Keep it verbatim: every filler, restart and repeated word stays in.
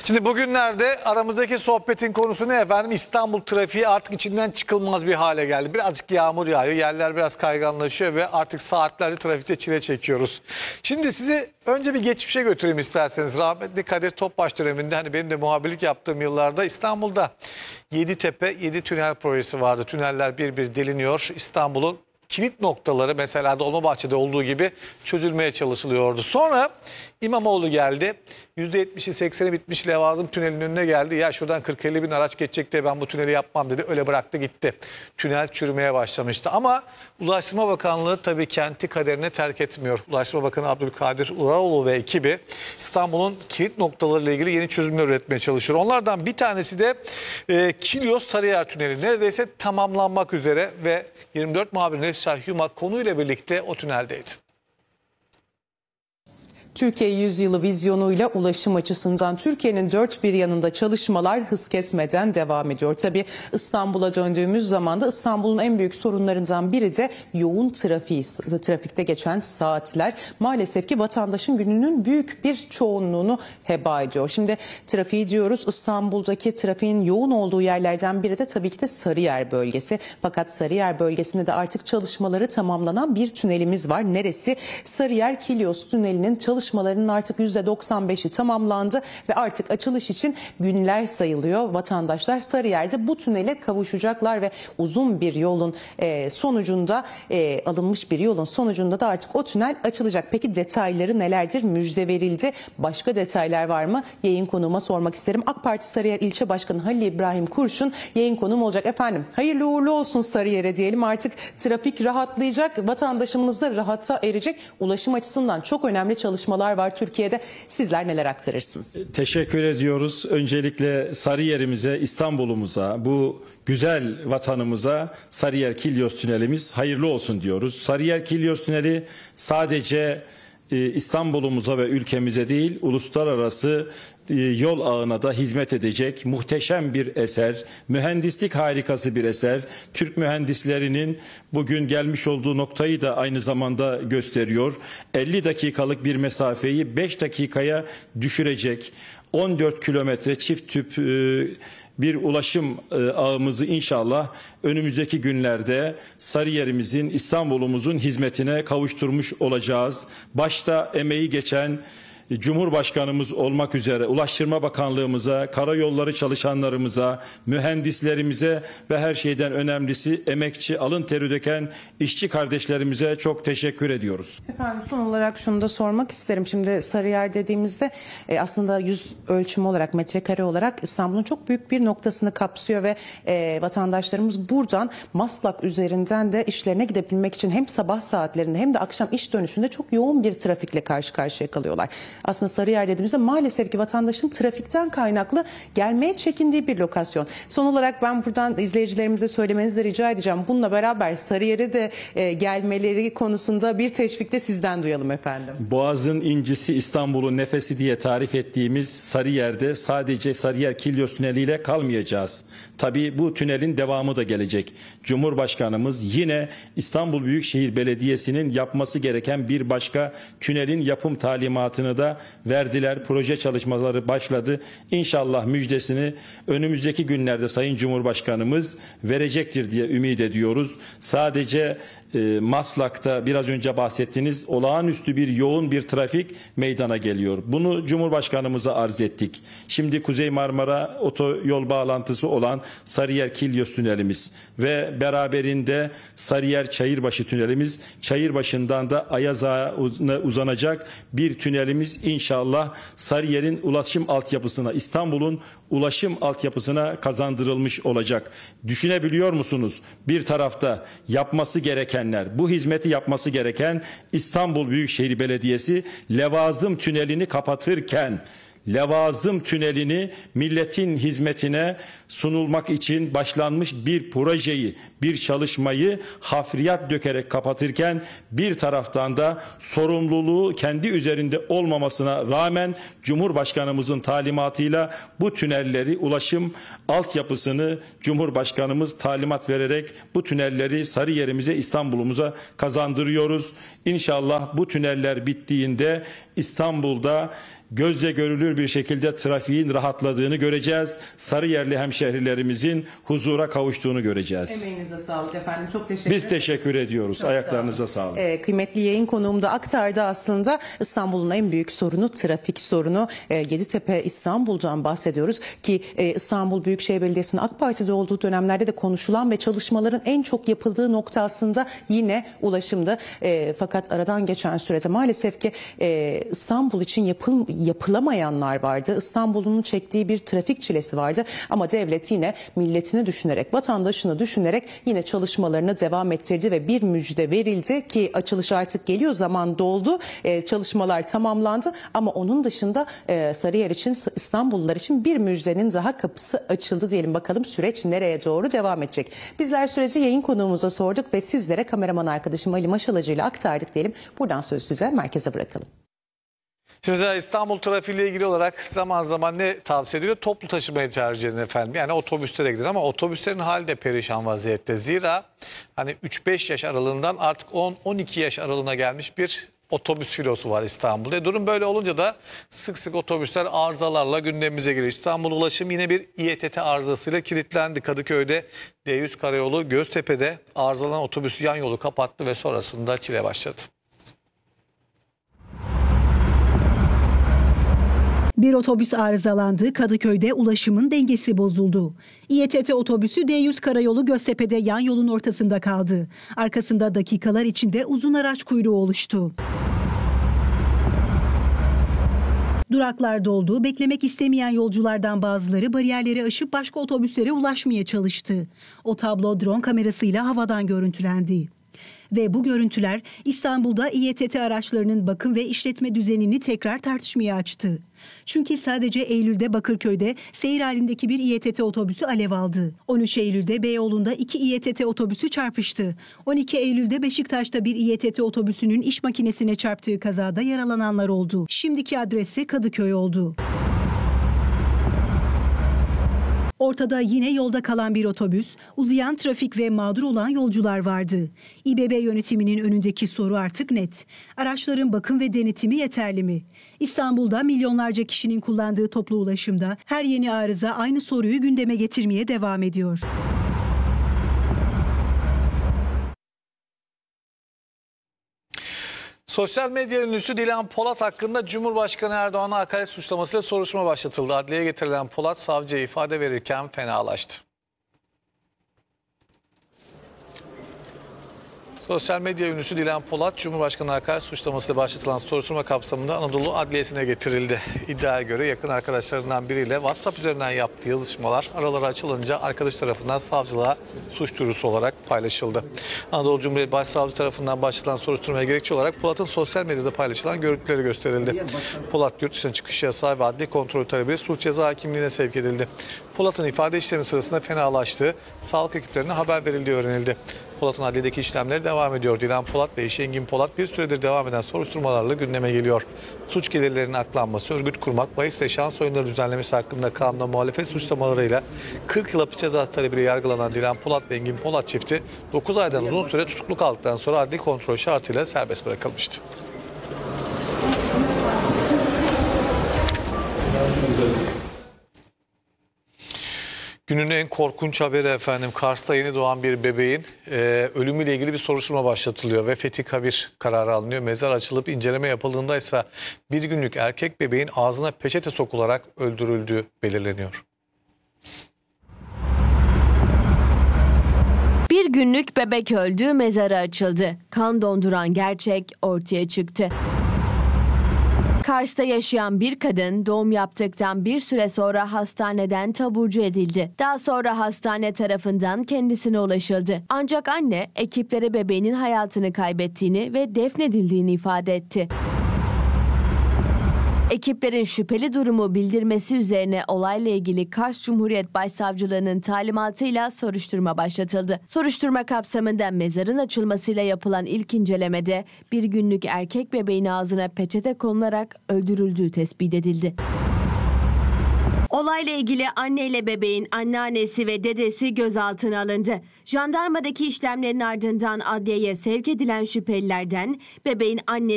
Şimdi bugünlerde aramızdaki sohbetin konusu ne efendim? İstanbul trafiği artık içinden çıkılmaz bir hale geldi. Birazcık yağmur yağıyor, yerler biraz kayganlaşıyor ve artık saatlerce trafikte çile çekiyoruz. Şimdi sizi önce bir geçmişe götüreyim isterseniz. Rahmetli Kadir Topbaş döneminde, hani benim de muhabirlik yaptığım yıllarda İstanbul'da Yeditepe yedi tünel projesi vardı. Tüneller bir bir deliniyor. İstanbul'un kilit noktaları, mesela Dolmabahçe'de olduğu gibi çözülmeye çalışılıyordu. Sonra İmamoğlu geldi. yüzde yetmişi sekseni bitmiş Levazım Tüneli'nin önüne geldi. Ya şuradan kırk elli bin araç geçecek de ben bu tüneli yapmam dedi. Öyle bıraktı gitti. Tünel çürümeye başlamıştı. Ama Ulaştırma Bakanlığı tabii kenti kaderine terk etmiyor. Ulaştırma Bakanı Abdülkadir Uraloğlu ve ekibi İstanbul'un kilit noktalarıyla ilgili yeni çözümler üretmeye çalışıyor. Onlardan bir tanesi de e, Kilyos Sarıyer Tüneli. Neredeyse tamamlanmak üzere ve yirmi dört muhabiri Neslihan Yumak konuyla birlikte o tüneldeydi. Türkiye Yüzyılı vizyonuyla ulaşım açısından Türkiye'nin dört bir yanında çalışmalar hız kesmeden devam ediyor. Tabii İstanbul'a döndüğümüz zaman da İstanbul'un en büyük sorunlarından biri de yoğun trafiği, trafikte geçen saatler. Maalesef ki vatandaşın gününün büyük bir çoğunluğunu heba ediyor. Şimdi trafiği diyoruz, İstanbul'daki trafiğin yoğun olduğu yerlerden biri de tabii ki de Sarıyer bölgesi. Fakat Sarıyer bölgesinde de artık çalışmaları tamamlanan bir tünelimiz var. Neresi? Sarıyer Kilyos Tüneli'nin çalışmaları Çalışmalarının artık yüzde doksan beşi tamamlandı ve artık açılış için günler sayılıyor. Vatandaşlar Sarıyer'de bu tünele kavuşacaklar ve uzun bir yolun sonucunda alınmış bir yolun sonucunda da artık o tünel açılacak. Peki detayları nelerdir? Müjde verildi. Başka detaylar var mı? Yayın konuğuma sormak isterim. AK Parti Sarıyer İlçe Başkanı Halil İbrahim Kurşun yayın konuğum olacak. Efendim hayırlı uğurlu olsun Sarıyer'e diyelim. Artık trafik rahatlayacak, vatandaşımız da rahata erecek. Ulaşım açısından çok önemli çalışmalar var Türkiye'de. Sizler neler aktarırsınız? Teşekkür ediyoruz. Öncelikle Sarıyer'imize, İstanbul'umuza, bu güzel vatanımıza Sarıyer Kilyos Tünelimiz hayırlı olsun diyoruz. Sarıyer Kilyos Tüneli sadece İstanbul'umuza ve ülkemize değil, uluslararası yol ağına da hizmet edecek muhteşem bir eser, mühendislik harikası bir eser. Türk mühendislerinin bugün gelmiş olduğu noktayı da aynı zamanda gösteriyor. elli dakikalık bir mesafeyi beş dakikaya düşürecek on dört kilometre çift tüp bir ulaşım ağımızı inşallah önümüzdeki günlerde Sarıyer'imizin, İstanbul'umuzun hizmetine kavuşturmuş olacağız. Başta emeği geçen Cumhurbaşkanımız olmak üzere Ulaştırma Bakanlığımıza, karayolları çalışanlarımıza, mühendislerimize ve her şeyden önemlisi emekçi, alın teri döken işçi kardeşlerimize çok teşekkür ediyoruz. Efendim son olarak şunu da sormak isterim. Şimdi Sarıyer dediğimizde e, aslında yüz ölçümü olarak, metrekare olarak İstanbul'un çok büyük bir noktasını kapsıyor ve e, vatandaşlarımız buradan Maslak üzerinden de işlerine gidebilmek için hem sabah saatlerinde hem de akşam iş dönüşünde çok yoğun bir trafikle karşı karşıya kalıyorlar. Aslında Sarıyer dediğimizde maalesef ki vatandaşın trafikten kaynaklı gelmeye çekindiği bir lokasyon. Son olarak ben buradan izleyicilerimize söylemenizi de rica edeceğim. Bununla beraber Sarıyer'e de e, gelmeleri konusunda bir teşvik de sizden duyalım efendim. Boğaz'ın incisi, İstanbul'un nefesi diye tarif ettiğimiz Sarıyer'de sadece Sarıyer Kilyos Tüneli ile kalmayacağız. Tabii bu tünelin devamı da gelecek. Cumhurbaşkanımız yine İstanbul Büyükşehir Belediyesi'nin yapması gereken bir başka tünelin yapım talimatını da verdiler. Proje çalışmaları başladı. İnşallah müjdesini önümüzdeki günlerde Sayın Cumhurbaşkanımız verecektir diye ümit ediyoruz. Sadece e, Maslak'ta biraz önce bahsettiğiniz olağanüstü bir yoğun bir trafik meydana geliyor. Bunu Cumhurbaşkanımıza arz ettik. Şimdi Kuzey Marmara otoyol bağlantısı olan Sarıyer Kilyos Tünelimiz ve beraberinde Sarıyer Çayırbaşı Tünelimiz, Çayırbaşı'ndan da Ayazağ'a uzanacak bir tünelimiz inşallah Sarıyer'in ulaşım altyapısına, İstanbul'un ulaşım altyapısına kazandırılmış olacak. Düşünebiliyor musunuz? Bir tarafta yapması gerekenler, bu hizmeti yapması gereken İstanbul Büyükşehir Belediyesi Levazım Tüneli'ni kapatırken Levazım Tüneli'ni milletin hizmetine sunulmak için başlanmış bir projeyi, bir çalışmayı hafriyat dökerek kapatırken bir taraftan da sorumluluğu kendi üzerinde olmamasına rağmen Cumhurbaşkanımızın talimatıyla bu tünelleri, ulaşım altyapısını Cumhurbaşkanımız talimat vererek bu tünelleri Sarıyer'imize, İstanbul'umuza kazandırıyoruz. İnşallah bu tüneller bittiğinde İstanbul'da gözle görülür bir şekilde trafiğin rahatladığını göreceğiz. Sarıyerli hemşehrilerimizin huzura kavuştuğunu göreceğiz. Emeğinize sağlık efendim. Çok teşekkür Biz teşekkür ediyoruz. Çok Ayaklarınıza sağlık. Ee, kıymetli yayın konuğum da aktardı aslında İstanbul'un en büyük sorunu trafik sorunu. Ee, Gediktepe İstanbul'dan bahsediyoruz ki e, İstanbul Büyükşehir Belediyesi'nin AK Parti'de olduğu dönemlerde de konuşulan ve çalışmaların en çok yapıldığı nokta aslında yine ulaşımdı. E, fakat aradan geçen sürede maalesef ki e, İstanbul için yapıl, yapılamayanlar vardı. İstanbul'un çektiği bir trafik çilesi vardı ama devlet yine milletini düşünerek, vatandaşını düşünerek yine çalışmalarını devam ettirdi ve bir müjde verildi ki açılış artık geliyor, zaman doldu, e, çalışmalar tamamlandı ama onun dışında e, Sarıyer için, İstanbullular için bir müjdenin daha kapısı açıldı diyelim. Bakalım süreç nereye doğru devam edecek? Bizler süreci yayın konuğumuza sorduk ve sizlere kameraman arkadaşım Ali Maşalacı ile aktardık diyelim. Buradan sözü size merkeze bırakalım. Şimdi İstanbul trafiğiyle ilgili olarak zaman zaman ne tavsiye ediliyor? Toplu taşımayı tercih edin efendim. Yani otobüslere gidin ama otobüslerin hali de perişan vaziyette. Zira hani üç beş yaş aralığından artık on on iki yaş aralığına gelmiş bir otobüs filosu var İstanbul'da. E durum böyle olunca da sık sık otobüsler arızalarla gündemimize giriyor. İstanbul Ulaşım yine bir İETT arızasıyla kilitlendi. Kadıköy'de D yüz Karayolu Göztepe'de arızalanan otobüsü yan yolu kapattı ve sonrasında çile başladı. Bir otobüs arızalandı, Kadıköy'de ulaşımın dengesi bozuldu. İETT otobüsü D yüz Karayolu Göztepe'de yan yolun ortasında kaldı. Arkasında dakikalar içinde uzun araç kuyruğu oluştu. Duraklar doldu, beklemek istemeyen yolculardan bazıları bariyerleri aşıp başka otobüslere ulaşmaya çalıştı. O tablo drone kamerasıyla havadan görüntülendi. Ve bu görüntüler İstanbul'da İETT araçlarının bakım ve işletme düzenini tekrar tartışmaya açtı. Çünkü sadece Eylül'de Bakırköy'de seyir halindeki bir İETT otobüsü alev aldı. on üç Eylül'de Beyoğlu'nda iki İETT otobüsü çarpıştı. on iki Eylül'de Beşiktaş'ta bir İETT otobüsünün iş makinesine çarptığı kazada yaralananlar oldu. Şimdiki adresi Kadıköy oldu. Ortada yine yolda kalan bir otobüs, uzayan trafik ve mağdur olan yolcular vardı. İBB yönetiminin önündeki soru artık net. Araçların bakım ve denetimi yeterli mi? İstanbul'da milyonlarca kişinin kullandığı toplu ulaşımda her yeni arıza aynı soruyu gündeme getirmeye devam ediyor. Sosyal medya ünlüsü Dilan Polat hakkında Cumhurbaşkanı Erdoğan'a hakaret suçlamasıyla soruşturma başlatıldı. Adliyeye getirilen Polat savcıya ifade verirken fenalaştı. Sosyal medya ünlüsü Dilan Polat, Cumhurbaşkanı hakaret suçlamasıyla başlatılan soruşturma kapsamında Anadolu Adliyesi'ne getirildi. İddiaya göre yakın arkadaşlarından biriyle WhatsApp üzerinden yaptığı yazışmalar araları açılınca arkadaş tarafından savcılığa suç duyurusu olarak paylaşıldı. Anadolu Cumhuriyet Başsavcı tarafından başlatılan soruşturmaya gerekçe olarak Polat'ın sosyal medyada paylaşılan görüntüleri gösterildi. Polat yurt dışına çıkış yasağı ve adli kontrol talebiyle suç ceza hakimliğine sevk edildi. Polat'ın ifade işlemi sırasında fenalaştığı sağlık ekiplerine haber verildiği öğrenildi. Polat'ın adliyedeki işlemleri devam ediyor. Dilan Polat ve eşi Engin Polat bir süredir devam eden soruşturmalarla gündeme geliyor. Suç gelirlerinin aklanması, örgüt kurmak, bahis ve şans oyunları düzenlemesi hakkında kanuna muhalefet suçlamalarıyla kırk yıl hapis cezası talebiyle yargılanan Dilan Polat ve Engin Polat çifti dokuz aydan uzun süre tutuklu kaldıktan sonra adli kontrol şartıyla serbest bırakılmıştı. Günün en korkunç haberi efendim. Kars'ta yeni doğan bir bebeğin e, ölümüyle ilgili bir soruşturma başlatılıyor ve fethi kabir kararı alınıyor. Mezar açılıp inceleme yapıldığında ise bir günlük erkek bebeğin ağzına peçete sokularak öldürüldüğü belirleniyor. Bir günlük bebek öldü, mezarı açıldı. Kan donduran gerçek ortaya çıktı. Kars'ta yaşayan bir kadın doğum yaptıktan bir süre sonra hastaneden taburcu edildi. Daha sonra hastane tarafından kendisine ulaşıldı. Ancak anne ekiplere bebeğinin hayatını kaybettiğini ve defnedildiğini ifade etti. Ekiplerin şüpheli durumu bildirmesi üzerine olayla ilgili Kars Cumhuriyet Başsavcılığı'nın talimatıyla soruşturma başlatıldı. Soruşturma kapsamında mezarın açılmasıyla yapılan ilk incelemede bir günlük erkek bebeğin ağzına peçete konularak öldürüldüğü tespit edildi. Olayla ilgili anneyle bebeğin anneannesi ve dedesi gözaltına alındı. Jandarmadaki işlemlerin ardından adliyeye sevk edilen şüphelilerden bebeğin annesi